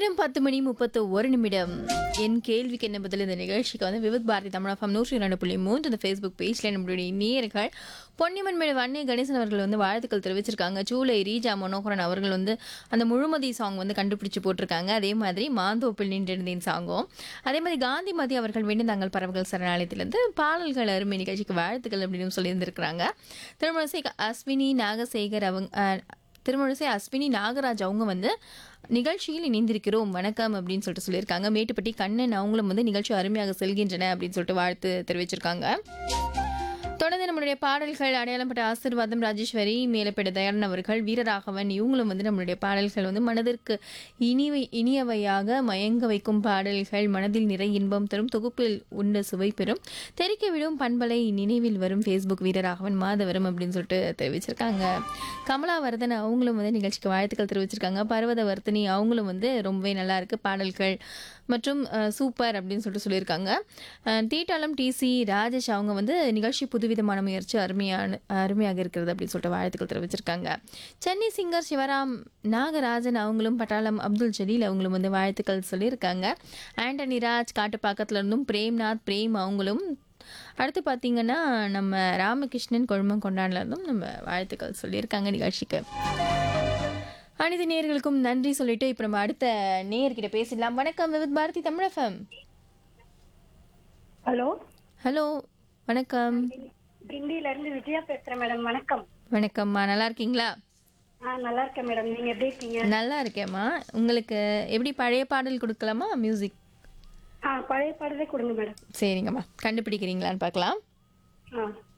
நேரம் 10:31. என் கேள்விக்கு என்ன பதில் இந்த நிகழ்ச்சிக்கு வந்து விவித் பாரதி தமிழ் FM 102.3 இந்த ஃபேஸ்புக் பேஜில் நம்மளுடைய நேயர்கள் பொன்னிமன்மேடு வன்னி கணேசன் அவர்கள் வந்து வாழ்த்துக்கள் தெரிவிச்சிருக்காங்க. சூளை ரீஜா மனோகரன் அவர்கள் வந்து அந்த முழுமதி சாங் வந்து கண்டுபிடிச்சு போட்டிருக்காங்க. அதே மாதிரி மாந்தோப்பில் நின்றிருந்தேன் சாங்கும், அதே மாதிரி காந்திமதி அவர்கள் வேண்டும் தாங்கள் பறவைகள் சரணாலயத்திலிருந்து பாடல்கள் அருமை நிகழ்ச்சிக்கு வாழ்த்துக்கள் அப்படின்னு சொல்லியிருந்திருக்கிறாங்க. திருமணசை அஸ்வினி நாகசேகர் திருமணசை அஸ்வினி நாகராஜ் அவங்க வந்து நிகழ்ச்சியில் இணைந்திருக்கிறோம் வணக்கம் அப்படின்னு சொல்லிட்டு சொல்லியிருக்காங்க. மேட்டுப்பட்டி கண்ணன் அவங்களும் வந்து நிகழ்ச்சி அருமையாக செல்கின்றன அப்படின்னு சொல்லிட்டு வாழ்த்து தெரிவிச்சிருக்காங்க. தொடர்ந்து நம்மளுடைய பாடல்கள் அடையாளம் பட்ட ஆசீர்வாதம் ராஜேஸ்வரி மேலப்பேட தயாரன் அவர்கள் வீரராகவன் இவங்களும் வந்து நம்மளுடைய பாடல்கள் வந்து மனதிற்கு இனியவையாக மயங்க வைக்கும் பாடல்கள், மனதில் நிறை இன்பம் தரும், தொகுப்பில் உண்ட சுவை பெறும், தெரிக்க விடும் பண்பலை நினைவில் வரும் ஃபேஸ்புக் வீரராகவன் மாதவரம் அப்படின்னு சொல்லிட்டு தெரிவிச்சிருக்காங்க. கமலாவர்தன் அவங்களும் வந்து நிகழ்ச்சிக்கு வாழ்த்துக்கள் தெரிவிச்சிருக்காங்க. பர்வதவர்த்தினி அவங்களும் வந்து ரொம்பவே நல்லா இருக்கு பாடல்கள் மற்றும் சூப்பர் அப்படின்னு சொல்லிட்டு சொல்லியிருக்காங்க. டீட்டாலம் டிசி ராஜேஷ் அவங்க வந்து நிகழ்ச்சி புதுவிதமான முயற்சி அருமையாக இருக்கிறது அப்படின்னு சொல்லிட்டு வாழ்த்துக்கள் தெரிவிச்சிருக்காங்க. சென்னை சிங்கர் சிவராம் நாகராஜன் அவங்களும் பட்டாளம் அப்துல் ஜலீல் அவங்களும் வந்து வாழ்த்துக்கள் சொல்லியிருக்காங்க. ஆண்டனி ராஜ் காட்டுப்பாக்கத்துல இருந்தும் பிரேம் அவங்களும், அடுத்து பார்த்தீங்கன்னா நம்ம ராமகிருஷ்ணன் கொழுமங்கொண்டான்ல இருந்தும் நம்ம வாழ்த்துக்கள் சொல்லியிருக்காங்க நிகழ்ச்சிக்கு. அனைத்து நேயர்களுக்கும் நன்றி சொல்லிட்டு இப்போ நம்ம அடுத்த நேயர்கிட்ட பேசிடலாம். வணக்கம் விவித் பாரதி தமிழ் FM. ஹலோ வணக்கம். கிண்டியில இருந்து விஜயா பேசுறேன் மேடம். வணக்கம். வணக்கம்மா, நல்லா இருக்கீங்களா? நல்லா இருக்கேன் மேடம். நீங்க எப்படி இருக்கீங்க? நல்லா இருக்கேம்மா. உங்களுக்கு எப்படி பழைய பாடல் கொடுக்கலாமா மியூசிக்? பழைய பாடலே கொடுங்க மேடம். சரிங்கம்மா, கண்டுபிடிக்கிறீங்களான்னு பார்க்கலாம்.